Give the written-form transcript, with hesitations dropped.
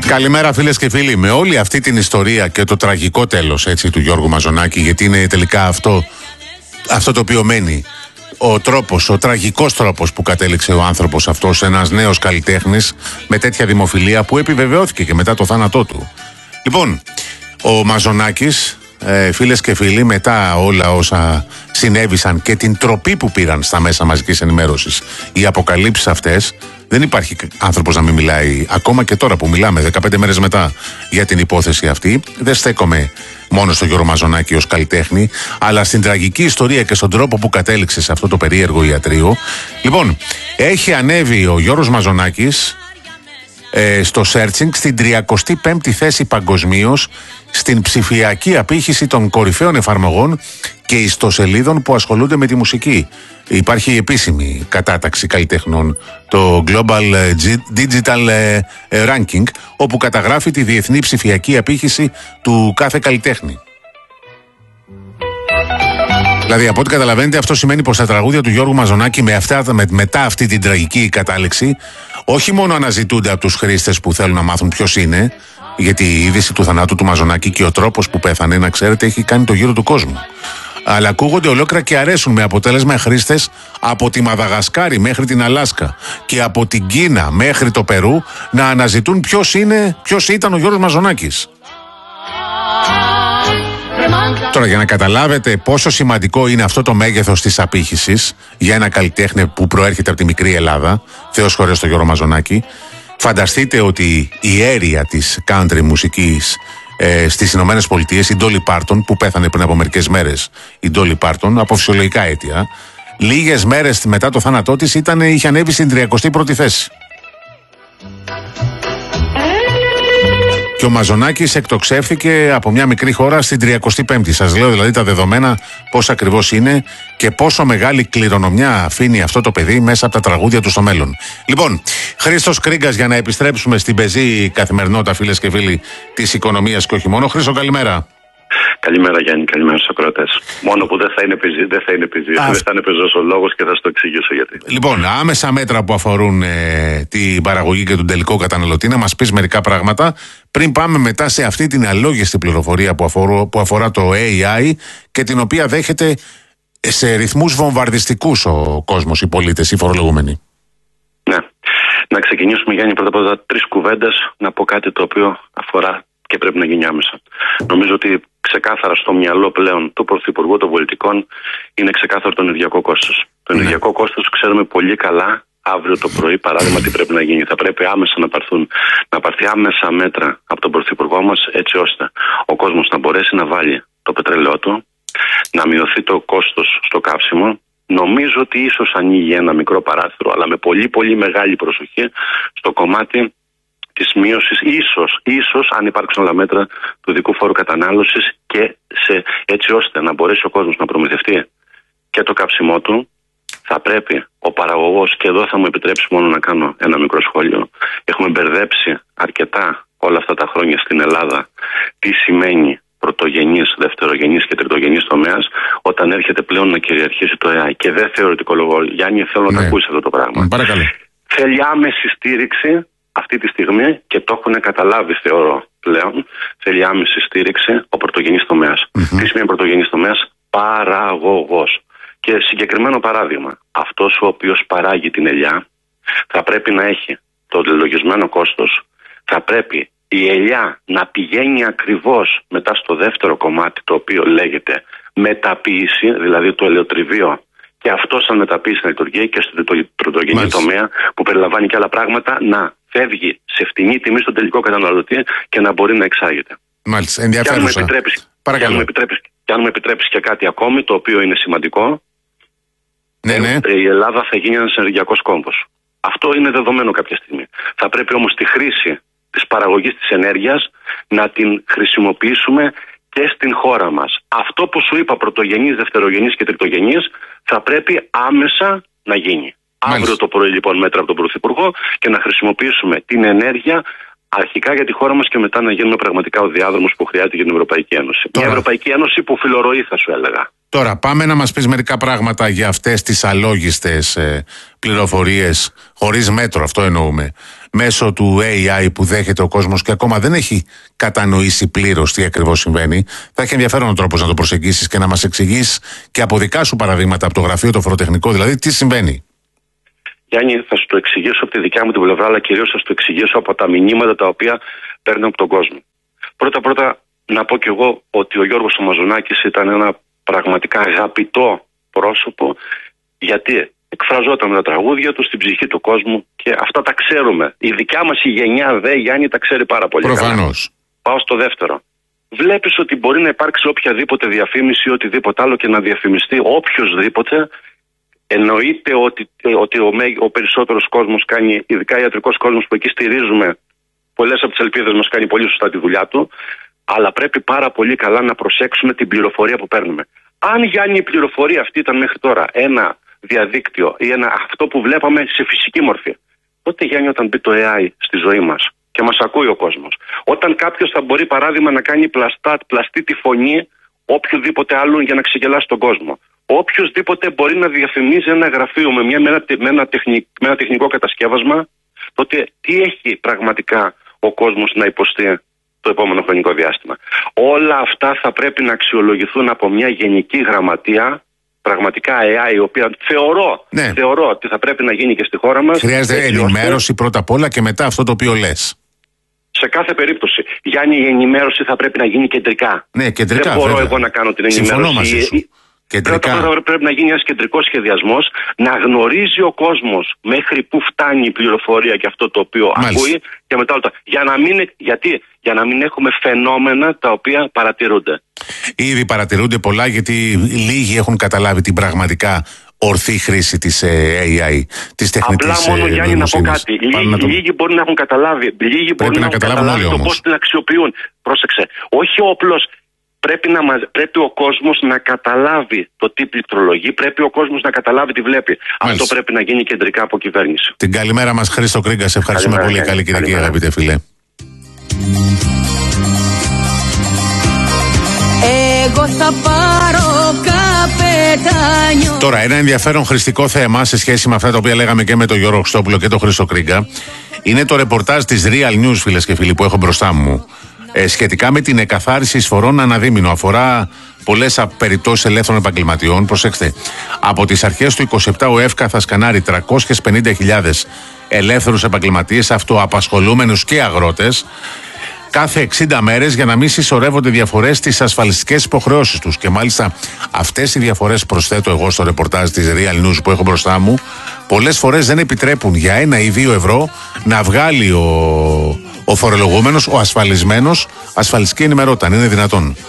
Καλημέρα φίλες και φίλοι. Με όλη αυτή την ιστορία και το τραγικό τέλος του Γιώργου Μαζονάκη, γιατί είναι τελικά αυτό το οποίο μένει, ο τραγικός τρόπος που κατέληξε ο άνθρωπος αυτός, ένας νέος καλλιτέχνης με τέτοια δημοφιλία που επιβεβαιώθηκε και μετά το θάνατό του. Λοιπόν, ο Μαζονάκης, φίλες και φίλοι, μετά όλα όσα συνέβησαν και την τροπή που πήραν στα μέσα μαζικής ενημέρωσης οι αποκαλύψεις αυτές, δεν υπάρχει άνθρωπος να μην μιλάει, ακόμα και τώρα που μιλάμε 15 μέρες μετά για την υπόθεση αυτή. Δεν στέκομαι μόνο στο Γιώργο Μαζονάκη ως καλλιτέχνη, αλλά στην τραγική ιστορία και στον τρόπο που κατέληξε σε αυτό το περίεργο ιατρείο. Λοιπόν, έχει ανέβει ο Γιώργος Μαζονάκης στο searching στην 35η θέση παγκοσμίως στην ψηφιακή απήχηση των κορυφαίων εφαρμογών και ιστοσελίδων που ασχολούνται με τη μουσική. Υπάρχει επίσημη κατάταξη καλλιτεχνών, το Global Digital Ranking, όπου καταγράφει τη διεθνή ψηφιακή απήχηση του κάθε καλλιτέχνη. Δηλαδή, από ό,τι καταλαβαίνετε, αυτό σημαίνει πως τα τραγούδια του Γιώργου Μαζονάκη μετά αυτή την τραγική κατάληξη όχι μόνο αναζητούνται από τους χρήστες που θέλουν να μάθουν ποιος είναι, γιατί η είδηση του θανάτου του Μαζονάκη και ο τρόπος που πέθανε, να ξέρετε, έχει κάνει το γύρο του κόσμου, αλλά ακούγονται ολόκληρα και αρέσουν, με αποτέλεσμα χρήστες από τη Μαδαγασκάρη μέχρι την Αλάσκα και από την Κίνα μέχρι το Περού να αναζητούν ποιος ήταν ο Γιώργος Μαζονάκης. Τώρα, για να καταλάβετε πόσο σημαντικό είναι αυτό το μέγεθος της απήχησης για ένα καλλιτέχνη που προέρχεται από τη μικρή Ελλάδα, Θεός χωρέ στο Γιώργο Μαζονάκη, φανταστείτε ότι η αίρια της country μουσικής στις Ηνωμένες Πολιτείες, η Dolly Parton, που πέθανε πριν από μερικές μέρες, η Dolly Parton, από φυσιολογικά αίτια, λίγες μέρες μετά το θάνατό της είχε ανέβει στην 31η θέση. Και ο Μαζονάκης εκτοξεύθηκε από μια μικρή χώρα στην 35η. Σας λέω δηλαδή τα δεδομένα πώς ακριβώς είναι και πόσο μεγάλη κληρονομιά αφήνει αυτό το παιδί μέσα από τα τραγούδια του στο μέλλον. Λοιπόν, Χρήστος Κρίγκας, για να επιστρέψουμε στην πεζή καθημερινότητα, φίλες και φίλοι, της οικονομίας και όχι μόνο. Χρήστο, καλημέρα. Καλημέρα Γιάννη, καλημέρα στους ακροατές. Μόνο που δεν θα είναι πεζή, δεν θα είναι πεζός ο λόγος και θα σου το εξηγήσω γιατί. Λοιπόν, άμεσα μέτρα που αφορούν την παραγωγή και τον τελικό καταναλωτή, να μας πεις μερικά πράγματα πριν πάμε μετά σε αυτή την αλόγιστη πληροφορία που αφορά το AI και την οποία δέχεται σε ρυθμούς βομβαρδιστικούς ο κόσμος, οι πολίτες, οι φορολογούμενοι. Ναι. Να ξεκινήσουμε, Γιάννη, πρώτα απ' όλα 3 κουβέντες, να πω κάτι το οποίο αφορά και πρέπει να γίνει άμεσα. Νομίζω ότι ξεκάθαρα στο μυαλό πλέον του Πρωθυπουργού των Πολιτικών είναι ξεκάθαρο το ενεργειακό κόστος. Το ενεργειακό κόστος ξέρουμε πολύ καλά αύριο το πρωί, παράδειγμα, τι πρέπει να γίνει. Θα πρέπει άμεσα να πάρθει άμεσα μέτρα από τον Πρωθυπουργό μας, έτσι ώστε ο κόσμος να μπορέσει να βάλει το πετρέλαιό του, να μειωθεί το κόστος στο καύσιμο. Νομίζω ότι ίσως ανοίγει ένα μικρό παράθυρο, αλλά με πολύ πολύ μεγάλη προσοχή στο κομμάτι της μείωσης, ίσως αν υπάρξουν άλλα μέτρα του ειδικού φόρου κατανάλωσης και έτσι ώστε να μπορέσει ο κόσμος να προμηθευτεί και το καύσιμό του, θα πρέπει ο παραγωγός, και εδώ θα μου επιτρέψει μόνο να κάνω ένα μικρό σχόλιο, έχουμε μπερδέψει αρκετά όλα αυτά τα χρόνια στην Ελλάδα τι σημαίνει πρωτογενής, δευτερογενής και τριτογενής τομέας όταν έρχεται πλέον να κυριαρχήσει το AI. Και δεν θεωρητικολογώ, Γιάννη, θέλω να το ακούσει αυτό το πράγμα. Θέλει άμεση στήριξη αυτή τη στιγμή και το έχουν καταλάβει, θεωρώ πλέον, θέλει άμεση στήριξη ο πρωτογενής τομέας. Τι σημαίνει πρωτογενής τομέας? Παραγωγός. Και συγκεκριμένο παράδειγμα, αυτός ο οποίος παράγει την ελιά θα πρέπει να έχει το λογισμένο κόστος, θα πρέπει η ελιά να πηγαίνει ακριβώς μετά στο δεύτερο κομμάτι, το οποίο λέγεται μεταποίηση, δηλαδή το ελαιοτριβείο, και αυτό σαν μεταποίηση να λειτουργεί και στο πρωτογενή τομέα που περιλαμβάνει και άλλα πράγματα, να φεύγει σε φτηνή τιμή στον τελικό καταναλωτή και να μπορεί να εξάγεται. Μάλιστα, ενδιαφέρουσα. Και αν μου επιτρέψεις και κάτι ακόμη, το οποίο είναι σημαντικό, η Ελλάδα θα γίνει ένας ενεργειακός κόμβος. Αυτό είναι δεδομένο κάποια στιγμή. Θα πρέπει όμως τη χρήση της παραγωγής της ενέργειας να την χρησιμοποιήσουμε και στην χώρα μας. Αυτό που σου είπα, πρωτογενής, δευτερογενής και τριτογενής, θα πρέπει άμεσα να γίνει. Αύριο το πρωί λοιπόν μέτρα από τον Πρωθυπουργό και να χρησιμοποιήσουμε την ενέργεια αρχικά για τη χώρα μας και μετά να γίνουμε πραγματικά ο διάδρομος που χρειάζεται για την Ευρωπαϊκή Ένωση. Μια Ευρωπαϊκή Ένωση που φιλορροεί, θα σου έλεγα. Τώρα πάμε να μας πεις μερικά πράγματα για αυτές τις αλόγιστες πληροφορίες, χωρίς μέτρο, αυτό εννοούμε, μέσω του AI που δέχεται ο κόσμος και ακόμα δεν έχει κατανοήσει πλήρως τι ακριβώς συμβαίνει. Θα έχει ενδιαφέρον ο τρόπος να το προσεγγίσεις και να μας εξηγείς και από δικά σου παραδείγματα από το γραφείο το φοροτεχνικό, δηλαδή τι συμβαίνει. Γιάννη, θα σου το εξηγήσω από τη δικιά μου την πλευρά, αλλά κυρίως θα σου το εξηγήσω από τα μηνύματα τα οποία παίρνω από τον κόσμο. Πρώτα, να πω κι εγώ ότι ο Γιώργος ο Μαζονάκης ήταν ένα πραγματικά αγαπητό πρόσωπο, γιατί εκφραζόταν με τα τραγούδια του στην ψυχή του κόσμου και αυτά τα ξέρουμε. Η δικιά μας η γενιά, Γιάννη, τα ξέρει πάρα πολύ. Προφανώς. Πάω στο δεύτερο. Βλέπεις ότι μπορεί να υπάρξει οποιαδήποτε διαφήμιση ή οτιδήποτε άλλο και να διαφημιστεί οποιοσδήποτε. Εννοείται ότι ο περισσότερος κόσμος κάνει, ειδικά ιατρικός κόσμος που εκεί στηρίζουμε πολλές από τις ελπίδες μας, κάνει πολύ σωστά τη δουλειά του, αλλά πρέπει πάρα πολύ καλά να προσέξουμε την πληροφορία που παίρνουμε. Αν, Γιάννη, η πληροφορία αυτή ήταν μέχρι τώρα ένα διαδίκτυο ή αυτό που βλέπαμε σε φυσική μορφή, τότε, Γιάννη, όταν μπει το AI στη ζωή μας και μας ακούει ο κόσμος, όταν κάποιος θα μπορεί, παράδειγμα, να κάνει πλαστή τη φωνή οποιοδήποτε άλλον για να ξεγελάσει τον κόσμο, οποιοσδήποτε μπορεί να διαφημίζει ένα γραφείο με ένα τεχνικό κατασκεύασμα, τότε τι έχει πραγματικά ο κόσμος να υποστεί το επόμενο χρονικό διάστημα? Όλα αυτά θα πρέπει να αξιολογηθούν από μια γενική γραμματεία, πραγματικά AI, η οποία θεωρώ ότι θα πρέπει να γίνει και στη χώρα μας. Χρειάζεται ενημέρωση πρώτα απ' όλα και μετά αυτό το οποίο λες. Σε κάθε περίπτωση, Γιάννη, η ενημέρωση θα πρέπει να γίνει κεντρικά. Ναι, κεντρικά. Δεν μπορώ εγώ να κάνω την ενημέρωση. Συμφωνώ μαζί σου. Πρώτα πρέπει να γίνει ένας κεντρικός σχεδιασμός, να γνωρίζει ο κόσμος μέχρι που φτάνει η πληροφορία και αυτό το οποίο ακούει και μετά όλα. Για να μην έχουμε φαινόμενα τα οποία παρατηρούνται. Ήδη παρατηρούνται πολλά, γιατί λίγοι έχουν καταλάβει την πραγματικά ορθή χρήση της AI, της τεχνητής νοημοσύνης. Απλά μόνο, Γιάννη, να πω κάτι. Λίγοι μπορεί να έχουν καταλάβει. Λίγοι μπορεί να έχουν καταλάβει το πώς την αξιοποιούν. Πρόσεξε. Όχι όπλος. Πρέπει ο κόσμος να καταλάβει το τι πληκτρολογεί, πρέπει ο κόσμος να καταλάβει τι βλέπει. Αυτό πρέπει να γίνει κεντρικά από κυβέρνηση. Την καλημέρα μας, Χρήστο Κρίγκα. Σε ευχαριστούμε πολύ. Καλή Κυριακή, αγαπητέ φίλε. Εγώ θα πάρω καπετάνιο. Τώρα, ένα ενδιαφέρον χρηστικό θέμα σε σχέση με αυτά τα οποία λέγαμε και με τον Γιώργο Χριστόπουλο και τον Χρήστο Κρίγκα είναι το ρεπορτάζ της Real News, φίλες και φίλοι, που έχω μπροστά μου. Σχετικά με την εκαθάριση εισφορών αναδίμηνο. Αφορά πολλές περιπτώσεις ελεύθερων επαγγελματιών. Προσέξτε, από τις αρχές του 27 ο ΕΦΚΑ θα σκανάρει 350.000 ελεύθερους επαγγελματίες, αυτοαπασχολούμενους και αγρότες, κάθε 60 μέρες, για να μην συσσωρεύονται διαφορές στις ασφαλιστικές υποχρεώσεις τους. Και μάλιστα αυτές οι διαφορές, προσθέτω εγώ στο ρεπορτάζ της Real News που έχω μπροστά μου, πολλές φορές δεν επιτρέπουν για 1 ή 2 ευρώ να βγάλει ο φορολογούμενος, ο ασφαλισμένος, ασφαλιστική ενημερότητα. Είναι δυνατόν?